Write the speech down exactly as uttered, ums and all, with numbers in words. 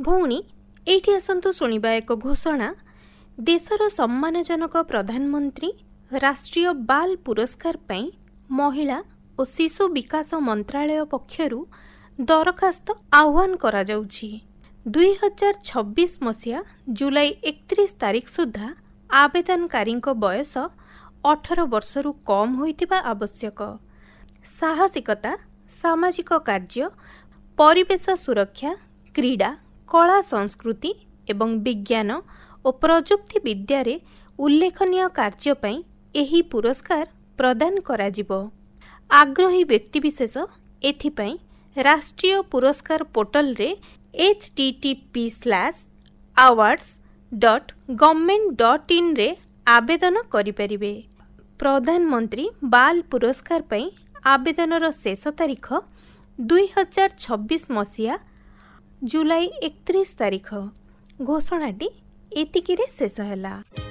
भौणी एठी आसंतु शुणिबा एक घोषणा। देशर सम्मानजनक प्रधानमंत्री राष्ट्रीय बाल पुरस्कार पई महिला और शिशु विकास मंत्रालय पक्षरु दरखास्त आह्वान करा जाउछि। दुई हजार छब्बीस मसीहा जुलाई एकतीस तारीख सुधा आवेदनकारी बयस अठर वर्षरु कम होइतिबा आवश्यक। साहसिकता, सामाजिक कार्य, परिवेश सुरक्षा, क्रीड़ा, कला संस्कृति एवं विज्ञान और प्रजुक्ति विद्यारे उल्लेखनीय कार्य पई एही पुरस्कार प्रदान करा जिवो। आग्रही व्यक्तिविशेष एथिपई राष्ट्रीय पुरस्कार पोर्टल रे H T T P slash awards dot government dot in रे आवेदन करि परिबे। प्रधानमंत्री बाल पुरस्कार पई आवेदनर शेष तारीख दुई हजार छब्बीस मसीहा जुलाई एकतीस तारीख। घोषणाटी एतिकिरे शेष ହେଲା।